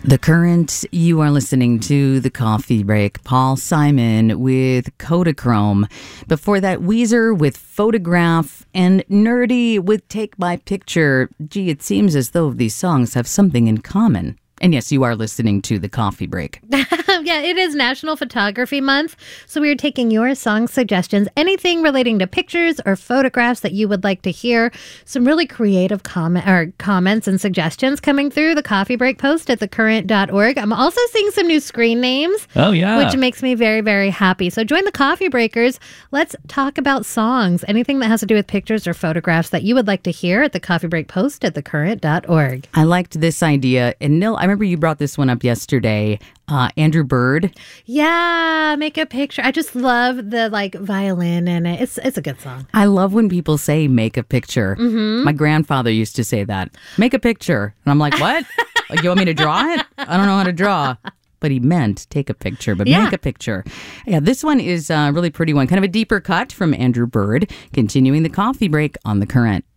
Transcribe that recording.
The Current, you are listening to The Coffee Break. Paul Simon with Kodachrome. Before that, Weezer with Photograph and Nerdy with Take My Picture. Gee, it seems as though these songs have something in common. And yes, you are listening to The Coffee Break. Yeah, it is National Photography Month, so we are taking your song suggestions, anything relating to pictures or photographs that you would like to hear. Some really creative comments and suggestions coming through the Coffee Break post at thecurrent.org. I'm also seeing some new screen names, which makes me very, very happy. So join the Coffee Breakers. Let's talk about songs, anything that has to do with pictures or photographs that you would like to hear at the Coffee Break post at thecurrent.org. I liked this idea. And Nil, I remember you brought this one up yesterday. Andrew Bird. Yeah, make a picture. I just love the violin in it. It's a good song. I love when people say make a picture. Mm-hmm. My grandfather used to say that. Make a picture. And I'm like, what? Like, you want me to draw it? I don't know how to draw. But he meant take a picture, but make a picture. Yeah, this one is a really pretty one. Kind of a deeper cut from Andrew Bird. Continuing the Coffee Break on The Current.